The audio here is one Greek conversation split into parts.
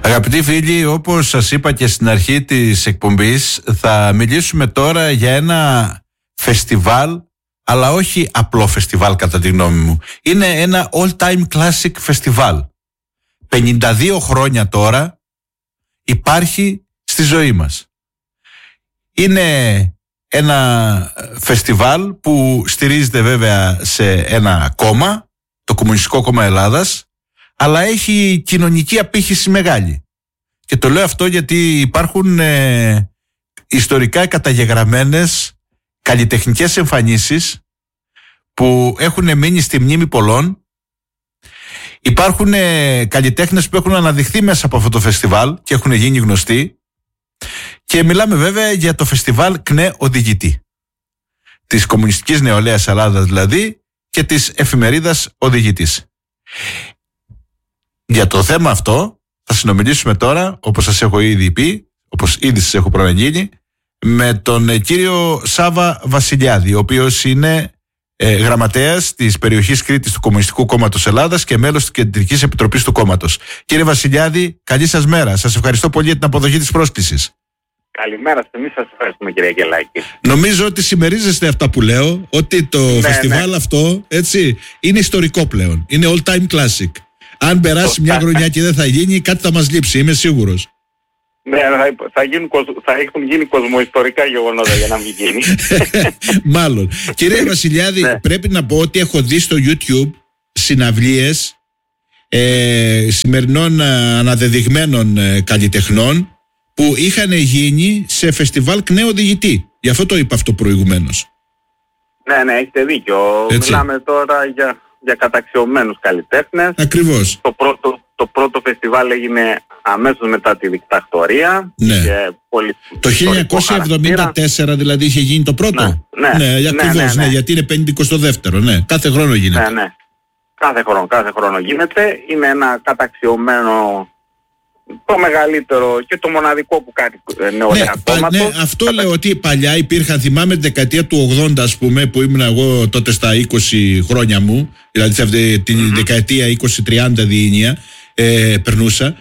Αγαπητοί φίλοι, όπως σας είπα και στην αρχή της εκπομπής, θα μιλήσουμε τώρα για ένα φεστιβάλ, αλλά όχι απλό φεστιβάλ κατά τη γνώμη μου. Είναι ένα all-time classic φεστιβάλ. 52 χρόνια τώρα υπάρχει στη ζωή μας. Είναι ένα φεστιβάλ που στηρίζεται βέβαια σε ένα κόμμα, το Κομμουνιστικό Κόμμα Ελλάδας, αλλά έχει κοινωνική απήχηση μεγάλη. Και το λέω αυτό γιατί υπάρχουν ιστορικά καταγεγραμμένες καλλιτεχνικές εμφανίσεις που έχουν μείνει στη μνήμη πολλών. Υπάρχουν καλλιτέχνες που έχουν αναδειχθεί μέσα από αυτό το φεστιβάλ και έχουν γίνει γνωστοί. Και μιλάμε βέβαια για το φεστιβάλ ΚΝΕ Οδηγητή, της Κομμουνιστικής Νεολαίας Ελλάδας δηλαδή και της εφημερίδας Οδηγητής. Για το θέμα αυτό θα συνομιλήσουμε τώρα, όπως σας έχω ήδη πει, όπως ήδη σας έχω προαναγγείλει, με τον κύριο Σάβα Βασιλιάδη, ο οποίος είναι γραμματέας της περιοχής Κρήτης του Κομμουνιστικού Κόμματος Ελλάδας και μέλος της Κεντρικής Επιτροπής του Κόμματος. Κύριε Βασιλιάδη, καλή σας μέρα. Σας ευχαριστώ πολύ για την αποδοχή της πρόσκλησης. Καλημέρα, εμείς σας ευχαριστούμε, κύριε Αγγελάκη. Νομίζω ότι συμμερίζεστε αυτά που λέω, ότι το φεστιβάλ αυτό έτσι, είναι ιστορικό πλέον. Είναι all time classic. Αν περάσει μια χρονιά και δεν θα γίνει, κάτι θα μας λείψει, είμαι σίγουρος. Ναι, θα έχουν γίνει κοσμοϊστορικά γεγονότα για να μην γίνει. Μάλλον. Κύριε Βασιλιάδη, πρέπει να πω ότι έχω δει στο YouTube συναυλίες σημερινών αναδεδειγμένων καλλιτεχνών που είχαν γίνει σε φεστιβάλ ΚΝΕ Οδηγητή. Γι' αυτό το είπα αυτό προηγουμένως. Ναι, έχετε δίκιο. Έτσι. Μιλάμε τώρα για καταξιωμένους καλλιτέχνες. Ακριβώς. Το πρώτο φεστιβάλ έγινε αμέσως μετά τη δικτακτορία. Ναι. Το 1974 δηλαδή είχε γίνει το πρώτο. Ναι, ακριβώς, ναι, γιατί είναι 52ο. Ναι, κάθε χρόνο γίνεται. Ναι. Κάθε χρόνο γίνεται. Είναι ένα καταξιωμένο, το μεγαλύτερο και το μοναδικό που κάνει νεολαία κόμματος. Ναι, αυτό λέω ότι παλιά υπήρχαν, θυμάμαι τη δεκαετία του 80 ας πούμε, που ήμουν εγώ τότε στα 20 χρόνια μου, δηλαδή σε αυτή την δεκαετία 20-30 διήνια περνούσα,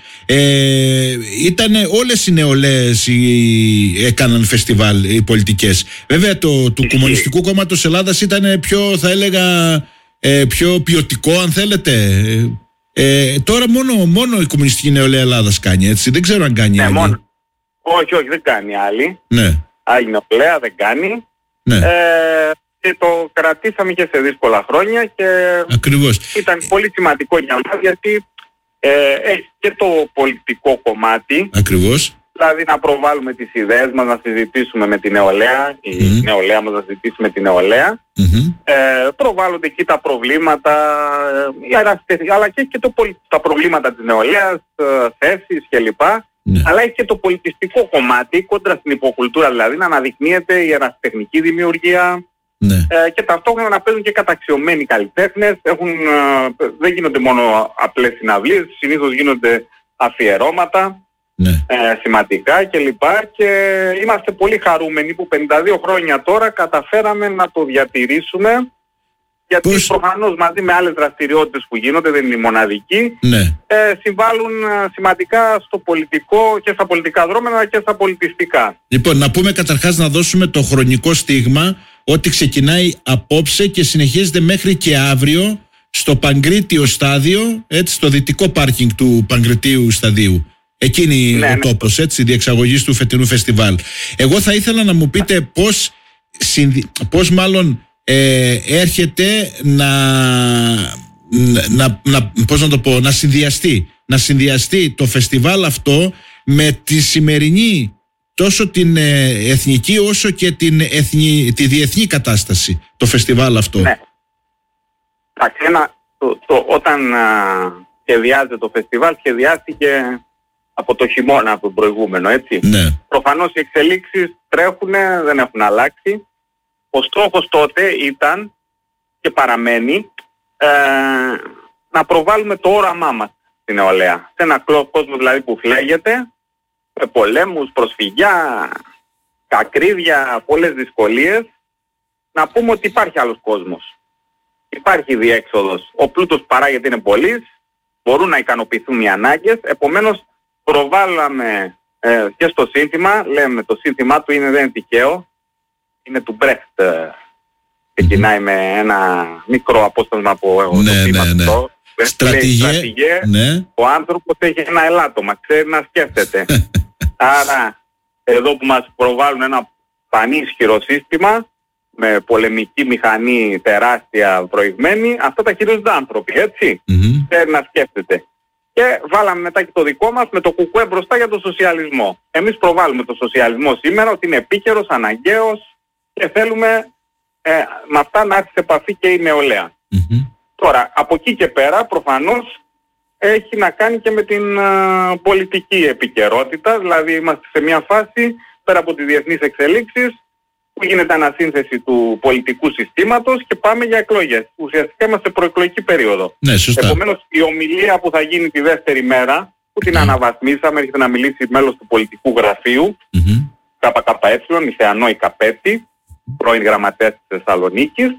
ήταν όλες οι νεολαίες έκαναν φεστιβάλ οι πολιτικές. Βέβαια του Κομμουνιστικού Κόμματος Ελλάδας ήταν πιο, θα έλεγα, πιο ποιοτικό αν θέλετε. Τώρα μόνο η Κομμουνιστική Νεολαία Ελλάδας κάνει, έτσι. Δεν ξέρω αν κάνει άλλη. Όχι, δεν κάνει άλλη. Ναι. Άλλη νεολαία δεν κάνει. Ναι. Και το κρατήσαμε και σε δύσκολα χρόνια και ακριβώς. Ήταν πολύ σημαντικό για μας γιατί έχει και το πολιτικό κομμάτι. Ακριβώς. Δηλαδή να προβάλλουμε τις ιδέες μας, να συζητήσουμε με την νεολαία, η νεολαία μας να συζητήσει με την νεολαία. Προβάλλονται εκεί τα προβλήματα, αλλά και τα προβλήματα της νεολαίας, θέσεις κλπ. Αλλά έχει και το πολιτιστικό κομμάτι, κόντρα στην υποκουλτούρα δηλαδή, να αναδεικνύεται η ερασιτεχνική δημιουργία. Και ταυτόχρονα να παίζουν και καταξιωμένοι καλλιτέχνες. Δεν γίνονται μόνο απλές συναυλίες, συνήθως γίνονται αφιερώματα. Σημαντικά κλπ. Και είμαστε πολύ χαρούμενοι που 52 χρόνια τώρα καταφέραμε να το διατηρήσουμε, γιατί προφανώς μαζί με άλλες δραστηριότητες που γίνονται, δεν είναι οι μοναδικοί, συμβάλλουν σημαντικά στο πολιτικό και στα πολιτικά δρόμενα και στα πολιτιστικά. Λοιπόν, να πούμε καταρχάς, να δώσουμε το χρονικό στίγμα ότι ξεκινάει απόψε και συνεχίζεται μέχρι και αύριο στο Παγκρίτιο στάδιο, έτσι, στο δυτικό πάρκινγκ του Παγκριτίου σταδίου. Εκείνη ο τόπος, έτσι, διεξαγωγής του φετινού φεστιβάλ. Εγώ θα ήθελα να μου πείτε πώς μάλλον έρχεται να συνδυαστεί το φεστιβάλ αυτό με τη σημερινή τόσο την εθνική όσο και τη διεθνή κατάσταση, το φεστιβάλ αυτό. Ναι. Όταν σχεδιάζεται το φεστιβάλ, σχεδιάστηκε από το χειμώνα, από το προηγούμενο, έτσι. Προφανώς οι εξελίξεις τρέχουν, δεν έχουν αλλάξει. Ο στόχος τότε ήταν και παραμένει να προβάλλουμε το όραμά μας στην νεολαία. Σε ένα κόσμο δηλαδή που φλέγεται, με πολέμους, προσφυγιά, ακρίβεια, πολλές δυσκολίες, να πούμε ότι υπάρχει άλλος κόσμος. Υπάρχει διέξοδος. Ο πλούτος παράγεται, είναι πολύς, μπορούν να ικανοποιηθούν οι ανάγκες, επομένως προβάλαμε και στο σύνθημα, λέμε το σύνθημά του δεν είναι τυχαίο, είναι του Μπρέχτ. Ξεκινάει με ένα μικρό απόστασμα από το θύμα αυτό. Στρατηγέ, ναι. Ο άνθρωπος έχει ένα ελάττωμα, ξέρει να σκέφτεται. Άρα εδώ που μας προβάλλουν ένα πανίσχυρο σύστημα με πολεμική μηχανή τεράστια προηγμένη, αυτά τα χειρίζονται άνθρωποι, έτσι. Ξέρει να σκέφτεται. Και βάλαμε μετά και το δικό μας με το κουκουέ μπροστά για το σοσιαλισμό. Εμείς προβάλλουμε το σοσιαλισμό σήμερα ότι είναι επίκαιρος, αναγκαίος και θέλουμε με αυτά να έρθει σε επαφή και η νεολαία. Τώρα, από εκεί και πέρα προφανώς έχει να κάνει και με την πολιτική επικαιρότητα, δηλαδή είμαστε σε μια φάση πέρα από τις διεθνείς εξελίξεις που γίνεται ανασύνθεση του πολιτικού συστήματος και πάμε για εκλογές. Ουσιαστικά είμαστε σε προεκλογική περίοδο. Ναι, σωστά. Επομένως η ομιλία που θα γίνει τη δεύτερη μέρα, που την αναβαθμίσαμε, έρχεται να μιλήσει μέλος του πολιτικού γραφείου, ΚΚΕ, η Θεανόη Καπέτη, πρώην γραμματέας της Θεσσαλονίκης,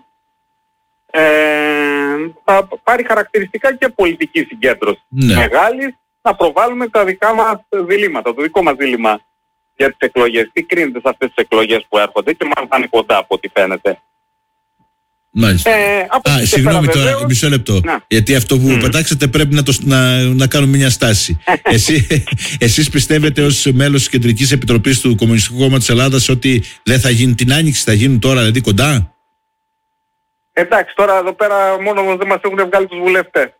θα πάρει χαρακτηριστικά και πολιτική συγκέντρωση μεγάλη, να προβάλλουμε τα δικά μας διλήμματα, το δικό μας δίλημμα για τις εκλογές. Τι κρίνεται σε αυτές τις εκλογές που έρχονται και μάλλον θα είναι κοντά από ό,τι φαίνεται. Μάλιστα. Συγγνώμη τώρα, βεβαίως, μισό λεπτό. Γιατί αυτό που πετάξατε πρέπει να κάνουμε μια στάση. Εσείς πιστεύετε ως μέλος της Κεντρικής Επιτροπής του Κομμουνιστικού Κόμματος Ελλάδας ότι δεν θα γίνει την Άνοιξη, θα γίνουν τώρα δηλαδή κοντά? Εντάξει, τώρα εδώ πέρα μόνο δεν μας έχουν βγάλει τους βουλευτές.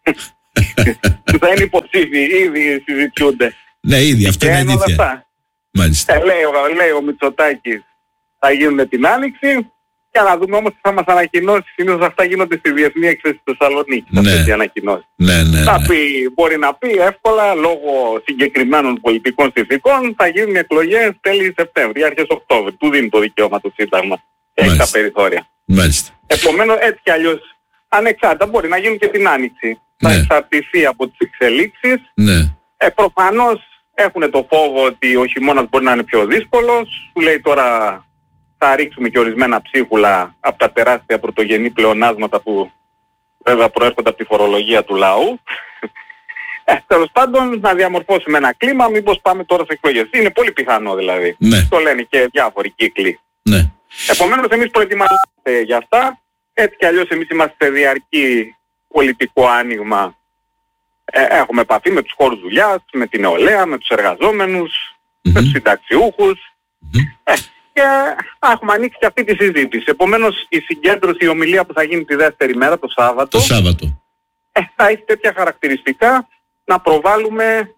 Θα είναι υποψήφιοι, ήδη συζητιούνται. Ναι, ήδη, αυτό είναι αλήθεια. Μάλιστα. Λέει ο Μητσοτάκης θα γίνουν την Άνοιξη και να δούμε όμως τι θα μας ανακοινώσει. Συνήθως αυτά γίνονται στη Διεθνή Έκθεση της Θεσσαλονίκης. Αυτές οι ανακοινώσεις. Μπορεί να πει εύκολα λόγω συγκεκριμένων πολιτικών συνθηκών θα γίνουν εκλογές τέλη Σεπτέμβρη, αρχές Οκτώβρη. Του δίνει το δικαίωμα το Σύνταγμα. Έχει τα περιθώρια. Μάλιστα. Επομένως έτσι κι αλλιώς ανεξάρτητα μπορεί να γίνουν και την Άνοιξη. Θα εξαρτηθεί από τις εξελίξεις. Προφανώς έχουν το φόβο ότι ο χειμώνας μπορεί να είναι πιο δύσκολος. Σου λέει τώρα θα ρίξουμε και ορισμένα ψίχουλα από τα τεράστια πρωτογενή πλεονάσματα που βέβαια προέρχονται από τη φορολογία του λαού. Τέλος πάντων να διαμορφώσουμε ένα κλίμα, μήπως πάμε τώρα σε εκλογές. Είναι πολύ πιθανό δηλαδή. Το λένε και διάφοροι κύκλοι. Επομένως εμείς προετοιμαζόμαστε για αυτά. Έτσι κι αλλιώς εμείς είμαστε σε διαρκή πολιτικό άνοιγμα. Έχουμε επαφή με τους χώρους δουλειάς, με την νεολαία, με τους εργαζόμενους, με τους συνταξιούχους και έχουμε ανοίξει και αυτή τη συζήτηση. Επομένως η συγκέντρωση, η ομιλία που θα γίνει τη δεύτερη μέρα, το Σάββατο, θα έχει τέτοια χαρακτηριστικά να προβάλλουμε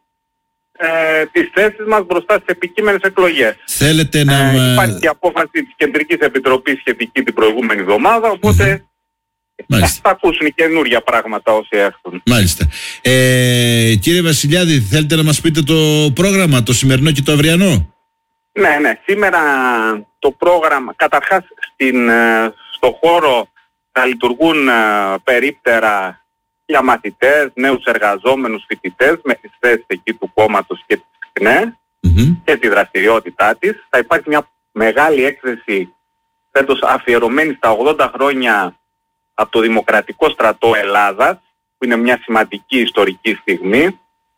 τις θέσεις μας μπροστά στις επικείμενες εκλογές. Θέλετε υπάρχει και απόφαση της Κεντρικής Επιτροπής σχετική την προηγούμενη εβδομάδα, οπότε θα ακούσουν καινούργια πράγματα όσοι έρθουν. Μάλιστα. Κύριε Βασιλιάδη, θέλετε να μας πείτε το πρόγραμμα, το σημερινό και το αυριανό? Ναι. Σήμερα το πρόγραμμα, καταρχάς στο χώρο θα λειτουργούν περίπτερα για μαθητές, νέους εργαζόμενους, φοιτητές με τις θέσεις εκεί του κόμματος και της ΚΝΕ και τη δραστηριότητά της. Θα υπάρχει μια μεγάλη έκθεση φέτος αφιερωμένη στα 80 χρόνια από το Δημοκρατικό Στρατό Ελλάδας, που είναι μια σημαντική ιστορική στιγμή.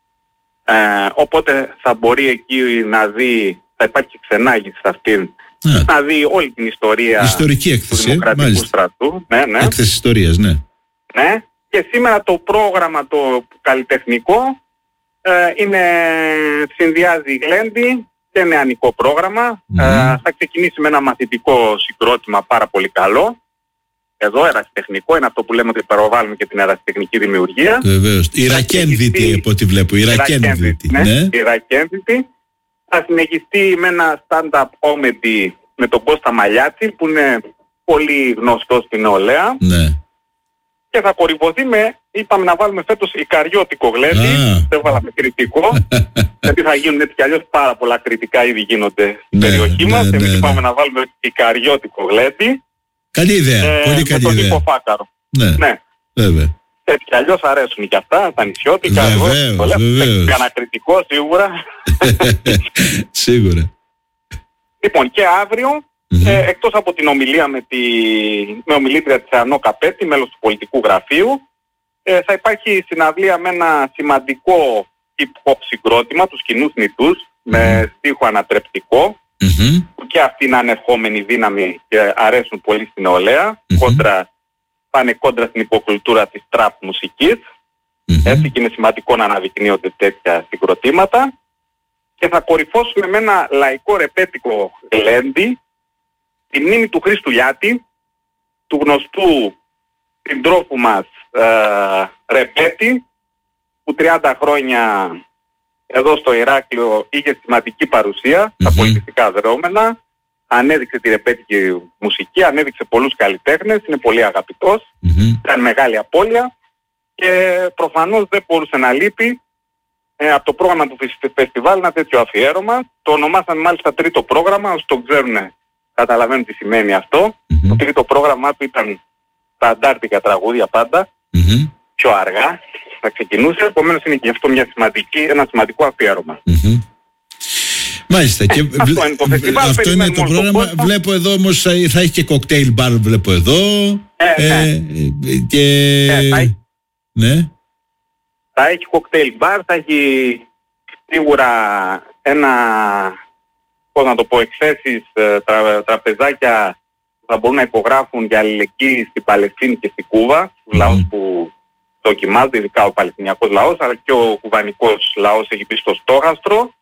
Οπότε θα μπορεί εκεί να δει, θα υπάρχει ξενάγηση σε αυτήν, να δει όλη την ιστορία του Δημοκρατικού Στρατού. Έκθεση ιστορίας, ναι. Και σήμερα το πρόγραμμα το καλλιτεχνικό συνδυάζει γλέντι και νεανικό πρόγραμμα. Θα ξεκινήσει με ένα μαθητικό συγκρότημα πάρα πολύ καλό. Εδώ ερασιτεχνικό, είναι αυτό που λέμε ότι προβάλλουμε και την ερασιτεχνική δημιουργία. Βεβαίως. Ιρακένδυτη από ό,τι βλέπω. Ιρακένδυτη. Θα συνεχιστεί με ένα stand-up comedy με τον Κώστα Μαλιάτση που είναι πολύ γνωστό στην νεολαία. Και θα κορυφωθεί είπαμε να βάλουμε φέτος ικαριώτικο γλέντι, δεν βάλαμε κριτικό, γιατί θα γίνουν έτσι κι αλλιώς πάρα πολλά κριτικά ήδη γίνονται στην περιοχή μας. Εμείς είπαμε να βάλουμε ικαριώτικο γλέντι. Καλή ιδέα, πολύ καλή ιδέα. Με τον Φάκαρο. Ναι, βέβαια. Έτσι κι αλλιώς αρέσουν και αυτά, τα νησιώτικα. Βεβαίως. Κανένα κριτικό σίγουρα. Σίγουρα. Λοιπόν, και αύριο, εκτός από την ομιλία με ομιλήτρια της Θεανό Καπέτη, μέλος του πολιτικού γραφείου, θα υπάρχει συναυλία με ένα σημαντικό hip-hop συγκρότημα, τους Κοινούς Νητούς, με στίχο ανατρεπτικό, που και αυτή είναι ανερχόμενη δύναμη και αρέσουν πολύ στην νεολαία, πάνε κόντρα στην υποκουλτούρα της τραπ μουσικής, έτσι και είναι σημαντικό να αναδεικνύονται τέτοια συγκροτήματα. Και θα κορυφώσουμε με ένα λαϊκό ρεπέτικο γλέντι, τη μνήμη του Χρήστου Λιάτη, του γνωστού συντρόφου μας ρεπέτη, που 30 χρόνια εδώ στο Ηράκλειο είχε σημαντική παρουσία στα πολιτιστικά δρόμενα, ανέδειξε τη ρεπέτικη μουσική, ανέδειξε πολλούς καλλιτέχνες, είναι πολύ αγαπητός, ήταν μεγάλη απώλεια και προφανώς δεν μπορούσε να λείπει από το πρόγραμμα του φεστιβάλ ένα τέτοιο αφιέρωμα. Το ονομάσαν μάλιστα τρίτο πρόγραμμα, όσοι το ξέρουν καταλαβαίνουν τι σημαίνει αυτό. Το τρίτο πρόγραμμα του ήταν τα αντάρτικα τραγούδια πάντα, πιο αργά θα ξεκινούσε, επομένως είναι και αυτό ένα σημαντικό αφιέρωμα. Μάλιστα. Και αυτό είναι το φεστιβάλ. Αυτό είναι το πρόγραμμα. Βλέπω εδώ όμως θα έχει και κοκτέιλ μπαρ, βλέπω εδώ. Ναι. Θα έχει κοκτέιλ μπαρ, θα έχει σίγουρα εκθέσεις, τραπεζάκια που θα μπορούν να υπογράφουν για αλληλεγγύη στην Παλαιστίνη και στην Κούβα, τους λαούς που δοκιμάζονται, ειδικά ο Παλαιστινιακός λαός, αλλά και ο κουβανικός λαός έχει μπει στο στόχαστρο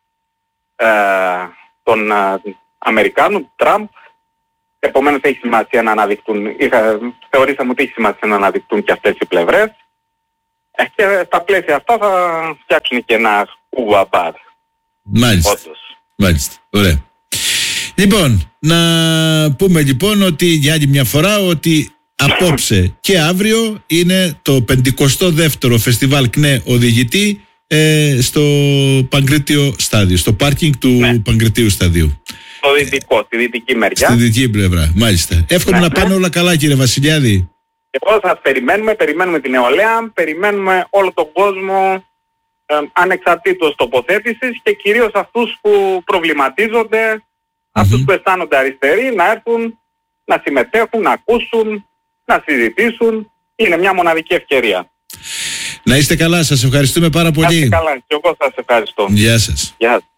των Αμερικάνων, Τραμπ. Επομένως έχει σημασία να αναδειχτούν, θεωρήσαμε ότι έχει σημασία να αναδειχτούν και αυτές οι πλευρές. Και στα πλαίσια αυτά θα φτιάξουν και ένα Κούβα μπαρ. Μάλιστα. Ωραία. Λοιπόν, να πούμε λοιπόν ότι για άλλη μια φορά ότι απόψε και αύριο είναι το 52ο φεστιβάλ ΚΝΕ Οδηγητή στο Παγκρίτιο στάδιο, στο πάρκινγκ του Παγκριτίου σταδίου. Στο δυτικό, στη δυτική μεριά. Στη δυτική πλευρά, μάλιστα. Εύχομαι να πάνε όλα καλά, κύριε Βασιλιάδη. Εγώ σας περιμένουμε την νεολαία, περιμένουμε όλο τον κόσμο ανεξαρτήτως τοποθέτησης και κυρίως αυτούς που προβληματίζονται, αυτούς που αισθάνονται αριστεροί, να έρθουν, να συμμετέχουν, να ακούσουν, να συζητήσουν. Είναι μια μοναδική ευκαιρία. Να είστε καλά, σας ευχαριστούμε πάρα πολύ. Να είστε καλά, και εγώ σας ευχαριστώ. Γεια σας. Γεια σας.